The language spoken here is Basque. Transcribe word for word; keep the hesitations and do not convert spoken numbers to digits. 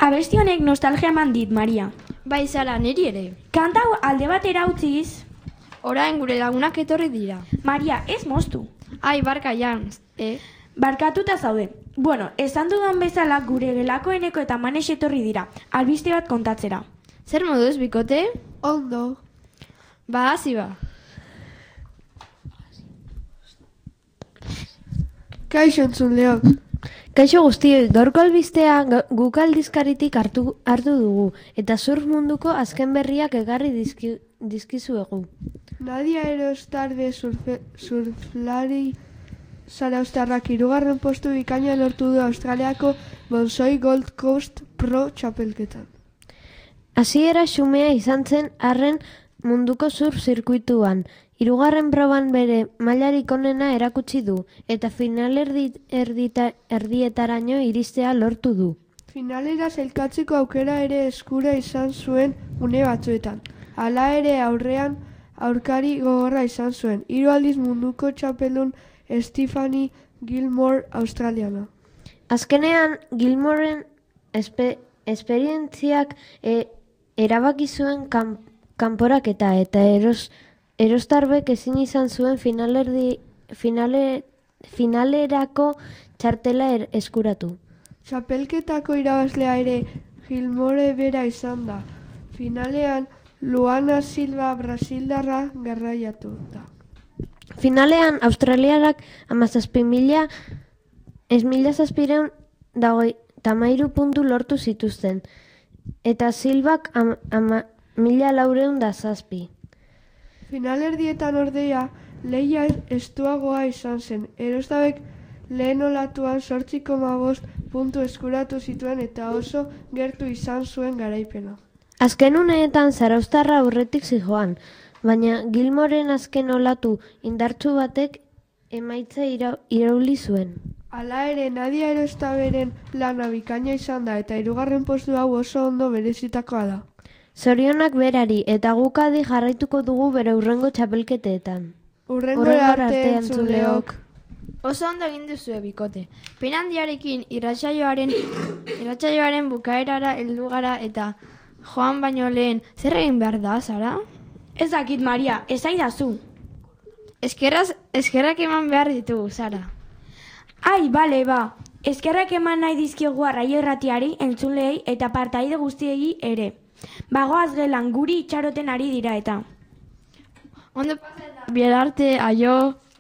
Abesti honek nostalgia eman dit, Maria. Bai, Sara, niri ere. Kanta hau alde batera utziz. Orain gure lagunak etorri dira. Maria, ez moztu. Ai, barka jans, eh? Barkatuta zaude. Bueno, esan dudan bezala gure gelako eneko eta manes etorri dira, albiste bat kontatzera. Zer moduz, bikote? Ondo. Ba, hasi ba. Kaixo entzunleok. Kaixo guztioi, gaurko albistea guk aldizkaritik hartu, hartu dugu, eta surf munduko azken berriak egarri dizki, dizkizuegu. Nadia Erostarbe surfe, surflari zaraustarrak hirugarren postu bikaina lortu du Australiako Bonsoi Gold Coast Pro txapelketan. Hasiera xumea izan zen arren munduko surf zirkuituan. Hirugarren proban bere mailarik onena erakutsi du, eta final erdi, erdita, erdietaraino iristea lortu du. Finalera sailkatzeko aukera ere eskura izan zuen une batzuetan. Hala ere aurrean aurkari gogorra izan zuen. Hiru aldiz munduko txapelun Stephanie Gilmore australiana. Azkenean Gilmoren espe, esperientziak e, erabaki zuen kan, kanporaketa eta eros Erostarbek ezin izan zuen finalerdi, finale, finalerako txartela er, eskuratu. Txapelketako irabazlea ere Gilmore bera izan da. Finalean Luana Silva Brasildarra garraiatu da. Finalean Australiarak hamazazpi mila ez mila zazpireun dagoi tamairu puntu lortu zituzten, eta Silvak am, ama, mila laureun da zazpi. Finalerdietan ordea, lehia estuagoa izan zen. Erostabek lehen olatuan zortzi koma bost puntu eskuratu zituen eta oso gertu izan zuen garaipena. Azken uneetan zaraustarra aurretik zijoan, baina Gilmoren azken olatu indartsu batek emaitza ira, irauli zuen. Hala ere, Nadia Erostaberen lana bikaina izan da eta hirugarren postu hau oso ondo berezitakoa da. Zorionak berari eta gukadi jarraituko dugu bere urrengo txapelketeetan. Urrengo arte entzuleok. Oso ondo egin duzue, bikote. Penandiarekin irratsaioaren irratsaioaren bukaerara heldu gara eta joan baino lehen zer egin behar da, Sara? Ez dakit, Maria, ez aidazu. Eskerraz, eskerrak eman behar ditugu, Sara. Ai, bale, ba. Eskerrak eman nahi dizkiegu Arraio Irratiari, entzulei eta partaide guztiei ere. Bagoaz gelan guri itxaroten ari dira eta. Ondo paseta. Biel arte, aio.